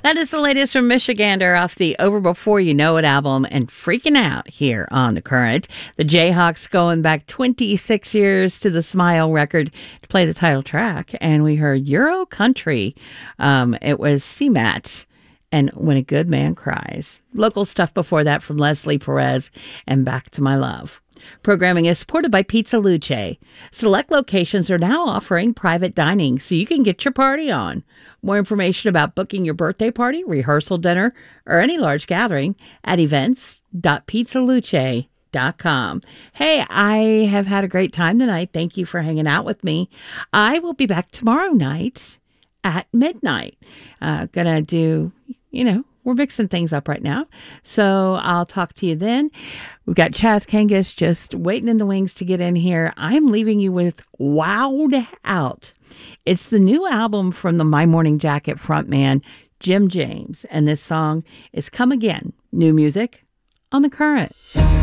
That is the latest from Michigander off the Over Before You Know It album and Freaking Out here on The Current. The Jayhawks going back 26 years to the Smile record to play the title track. And we heard Euro Country. It was CMAT and When a Good Man Cries. Local stuff before that from Leslie Perez and Back to My Love. Programming is supported by Pizza Luce. Select locations are now offering private dining so you can get your party on. More information about booking your birthday party, rehearsal dinner, or any large gathering at events.pizzaluce.com. Hey, I have had a great time tonight. Thank you for hanging out with me. I will be back tomorrow night at midnight. Gonna do, we're mixing things up right now. So I'll talk to you then. We've got Chaz Kangas just waiting in the wings to get in here. I'm leaving you with Wowed Out. It's the new album from the My Morning Jacket frontman, Jim James. And this song is Come Again. New music on The Current.